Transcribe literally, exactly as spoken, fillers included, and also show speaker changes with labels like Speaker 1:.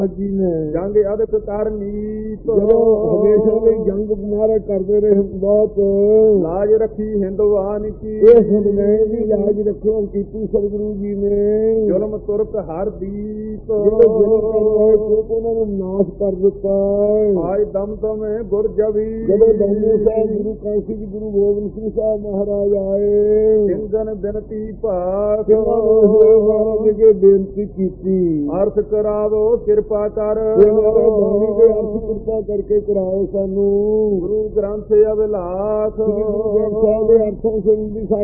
Speaker 1: ਜੀ ਨੇ
Speaker 2: ਜੰਗ ਅਦਕ ਕਰਨੀ ਤੋ
Speaker 1: ਜਦੋਂ ਹਮੇਸ਼ਾ ਲਈ ਜੰਗ ਮਾਰੇ ਕਰਦੇ ਰਹੇ ਬਹੁਤ
Speaker 2: ਲਾਜ ਰੱਖੀ ਹਿੰਦਵਾਨ ਕੀ
Speaker 1: ਇਹ ਸਮਝਾਏ ਵੀ ਲਾਜ ਰੱਖੋ ਕੀਤੀ ਸਤਿਗੁਰੂ ਜੀ ਨੇ
Speaker 2: ਜ਼ੁਲਮ ਤੁਰਕ ਹਰ ਦੀਪ
Speaker 1: ਜਿਹੜੇ ਜ਼ੁਲਮ ਕਰ ਰਹੇ ਸੀ ਉਹਨਾਂ ਨੂੰ ਨਾਸ਼ ਕਰ ਦਿੱਤਾ
Speaker 2: ਆਜ ਦਮ ਦਮੇ ਗੁਰ ਜਵੀ
Speaker 1: ਜਦੋਂ ਦਮੇ ਸਾਹਿਬ ਗੁਰੂ ਕਾਸ਼ੀ ਜੀ ਗੁਰੂ ਗੋਬਿੰਦ ਸਿੰਘ ਸਾਹਿਬ ਮਹਾਰਾਜ ਆਏ
Speaker 2: ਸਿੰਘਨ ਬਿਨਤੀ ਭਾਖ
Speaker 1: ਮਹਾਰਾਜ ਜੀ ਕੇ ਬੇਨਤੀ ਕੀਤੀ
Speaker 2: ਅਰਥ ਕਰਾਵੋ ਕਿਰਪਾ ਕਰ
Speaker 1: ਬਾਣੀ ਦੇ ਅਰਥ ਕਿਰਪਾ ਕਰਕੇ ਕਰਾਓ ਸਾਨੂੰ
Speaker 2: ਗੁਰੂ ਗ੍ਰੰਥ ਅਵਿਲਾਸ
Speaker 1: ਗੁਰੂ ਗ੍ਰੰਥ ਸਾਹਿਬ ਦੇ ਅਰਥਾਂ ਸੰਬੰਧੀ